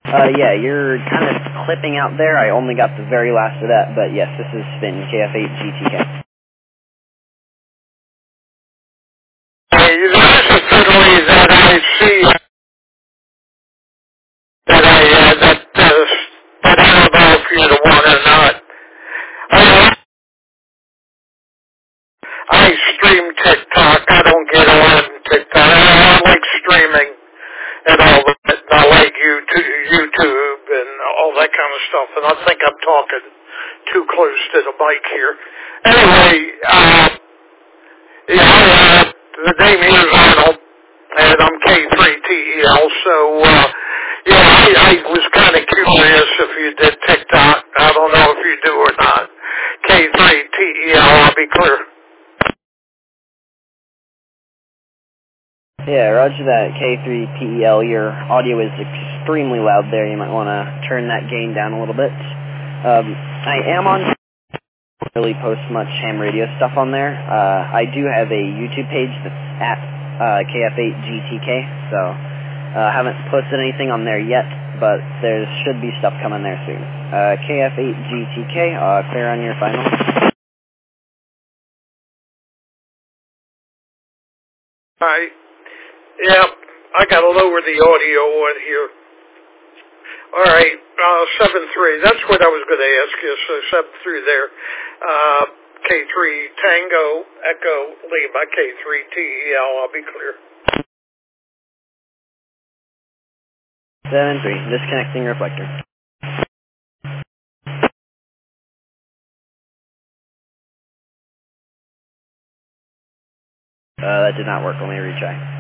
Yeah, you're kind of clipping out there. I only got the very last of that, but yes, this is Finn, KF8GTK. You specifically that I see that I don't know if you're the one or not. I stream TikTok. I don't get on TikTok. I like streaming and all that. I like YouTube and all that kind of stuff. And I think I'm talking too close to the mic here. Anyway, the name is Arnold, and I'm K3TEL. So, I was kind of curious if you did TikTok. I don't know if you do or not. K3TEL, I'll be clear. Yeah, roger that, K3PEL. Your audio is extremely loud there. You might want to turn that gain down a little bit. I am on... really post much ham radio stuff on there. I do have a YouTube page that's at KF8GTK, so haven't posted anything on there yet, but there should be stuff coming there soon. KF8GTK, clear on your final. Alright. Yeah, I got to lower the audio on here. Alright, 7-3. That's what I was going to ask you, so 7-3 there. K3 Tango Echo Lima K3TEL, I'll be clear. 7-3, disconnecting reflector. That did not work, only retry.